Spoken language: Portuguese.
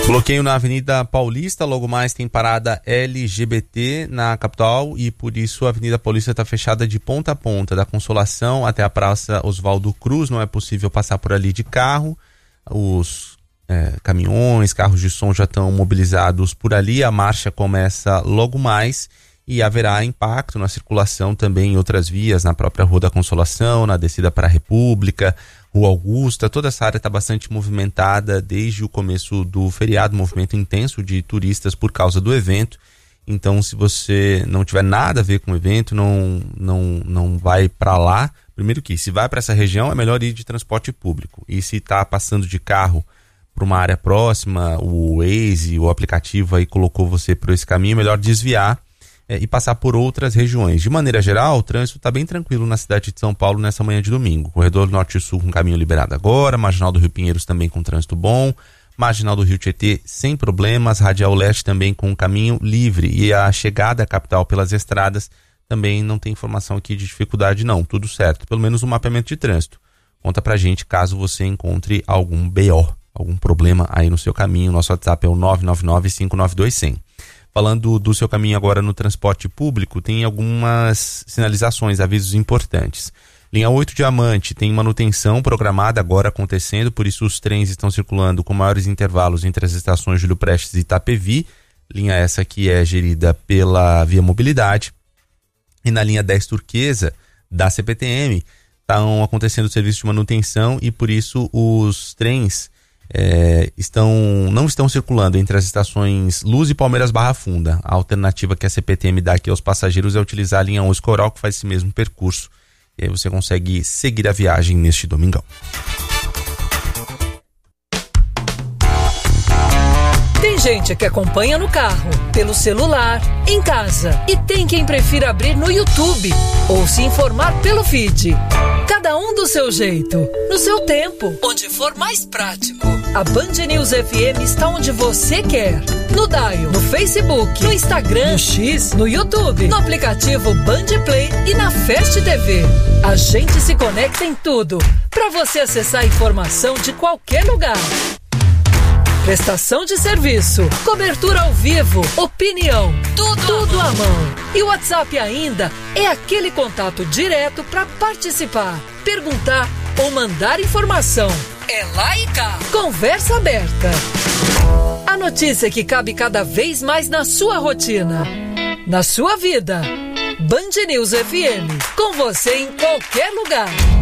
Bloqueio na Avenida Paulista, logo mais tem parada LGBT na capital e por isso a Avenida Paulista está fechada de ponta a ponta, da Consolação até a Praça Oswaldo Cruz, não é possível passar por ali de carro, os caminhões, carros de som já estão mobilizados por ali, a marcha começa logo mais e haverá impacto na circulação também em outras vias, na própria Rua da Consolação, na descida para a República, Rua Augusta, toda essa área está bastante movimentada desde o começo do feriado, movimento intenso de turistas por causa do evento. Então, se você não tiver nada a ver com o evento, não vai para lá. Primeiro que, se vai para essa região, é melhor ir de transporte público. E se está passando de carro para uma área próxima, o Waze, o aplicativo aí colocou você por esse caminho, é melhor desviar e passar por outras regiões. De maneira geral, o trânsito está bem tranquilo na cidade de São Paulo nessa manhã de domingo. Corredor Norte e Sul com caminho liberado agora, Marginal do Rio Pinheiros também com trânsito bom, Marginal do Rio Tietê sem problemas, Radial Leste também com caminho livre e a chegada à capital pelas estradas também não tem informação aqui de dificuldade não, tudo certo, pelo menos um mapeamento de trânsito. Conta pra gente caso você encontre algum BO, algum problema aí no seu caminho. Nosso WhatsApp é o 999-592-100. Falando do seu caminho agora no transporte público, tem algumas sinalizações, avisos importantes. Linha 8 Diamante tem manutenção programada agora acontecendo, por isso os trens estão circulando com maiores intervalos entre as estações Júlio Prestes e Itapevi. Linha essa que é gerida pela Via Mobilidade. E na linha 10 Turquesa da CPTM estão acontecendo serviços de manutenção e por isso os trens não estão circulando entre as estações Luz e Palmeiras Barra Funda. A alternativa que a CPTM dá aqui aos passageiros é utilizar a linha 11 Coral, que faz esse mesmo percurso. E aí você consegue seguir a viagem neste domingão. Tem gente que acompanha no carro, pelo celular, em casa. E tem quem prefira abrir no YouTube ou se informar pelo feed. Cada um do seu jeito, no seu tempo, onde for mais prático. A Band News FM está onde você quer. No Dial, no Facebook, no Instagram, no X, no YouTube, no aplicativo Band Play e na Fast TV. A gente se conecta em tudo, para você acessar a informação de qualquer lugar. Prestação de serviço, cobertura ao vivo, opinião, tudo à mão. E o WhatsApp ainda é aquele contato direto para participar, perguntar ou mandar informação. É lá e cá. Conversa aberta. A notícia que cabe cada vez mais na sua rotina, na sua vida. Band News FM, com você em qualquer lugar.